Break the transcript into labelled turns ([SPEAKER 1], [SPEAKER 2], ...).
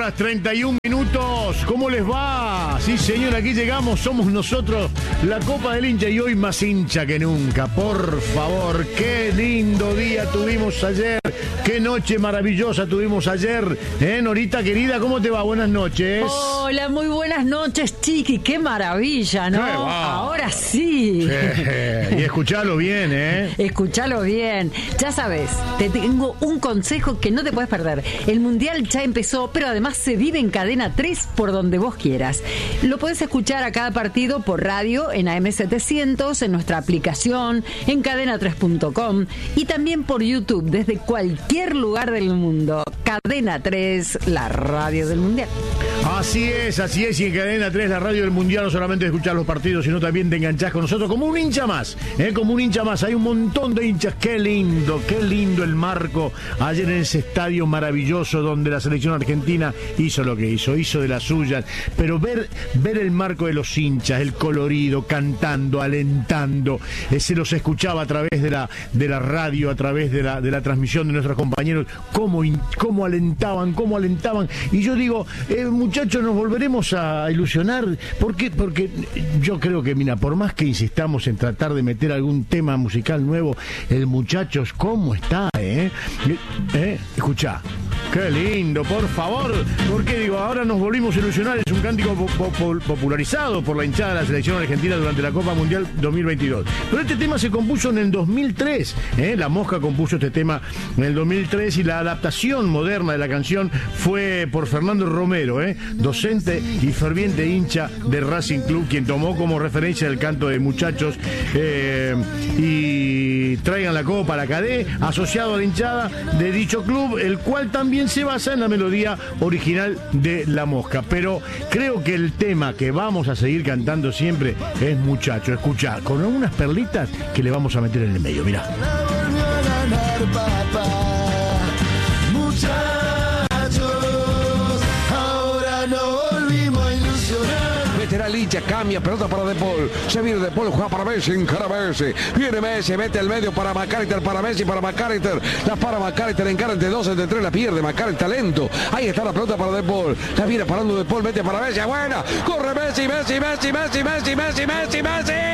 [SPEAKER 1] horas 31 minutos. ¿Cómo les va? Sí, señor, aquí llegamos. Somos nosotros, la Copa del Hincha, y hoy más hincha que nunca. Por favor, qué lindo día tuvimos ayer. Qué noche maravillosa tuvimos ayer. Norita, querida, ¿cómo te va? Buenas noches.
[SPEAKER 2] Hola, muy buenas noches, Chiqui. Qué maravilla, ¿no? Ahora sí.
[SPEAKER 1] Y escuchalo bien,
[SPEAKER 2] Escuchalo bien. Ya sabes, te tengo un consejo que no te puedes perder. El Mundial ya empezó, pero además se vive en Cadena 3 por donde vos quieras. Lo podés escuchar a cada partido por radio en AM700, en nuestra aplicación, en cadena3.com y también por YouTube desde cualquier lugar del mundo. Cadena 3, la radio del Mundial.
[SPEAKER 1] Así es, y en Cadena 3, la radio del Mundial, no solamente escuchar los partidos, sino también te enganchás con nosotros como un hincha más, como un hincha más. Hay un montón de hinchas, qué lindo el marco ayer en ese estadio maravilloso donde la selección argentina hizo lo que hizo de las suyas, pero ver el marco de los hinchas, el colorido, cantando, alentando, se los escuchaba a través de la radio, a través de la transmisión de nuestros compañeros, cómo alentaban, y yo digo, muchachos, nos volveremos a ilusionar. ¿Por qué? Porque yo creo que, mira, por más que insistamos en tratar de meter algún tema musical nuevo, el muchachos, ¿cómo está? Escuchá. Qué lindo, por favor. Porque digo, ahora nos volvimos a ilusionar. Es un cántico popularizado por la hinchada de la selección argentina durante la Copa Mundial 2022. Pero este tema se compuso en el 2003. La Mosca compuso este tema en el 2003 y la adaptación moderna de la canción fue por Fernando Romero, docente y ferviente hincha de Racing Club, quien tomó como referencia el canto de muchachos y traigan la copa a la Cadé, asociado a la hinchada de dicho club, el cual también se basa en la melodía original de La Mosca. Pero creo que el tema que vamos a seguir cantando siempre es Muchacho. Escuchá, con algunas perlitas que le vamos a meter en el medio, mirá.
[SPEAKER 3] Meterá Licha, cambia, pelota para De Paul. Se viene De Paul, juega para Messi, encara Messi. Viene Messi, mete al medio para McAllister, para Messi, para McAllister. La para McAllister, encara entre dos, entre tres, la pierde McAllister, talento. Ahí está la pelota para De Paul. La viene parando De Paul, mete para Messi, buena. Corre Messi, Messi, Messi, Messi, Messi, Messi, Messi, Messi.